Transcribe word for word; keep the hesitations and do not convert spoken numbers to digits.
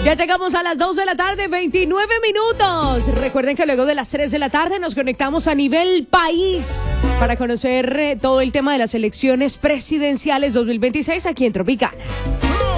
Ya llegamos a las dos de la tarde, veintinueve minutos. Recuerden que luego de las tres de la tarde nos conectamos a nivel país para conocer eh, todo el tema de las elecciones presidenciales dos mil veintiséis aquí en Tropicana.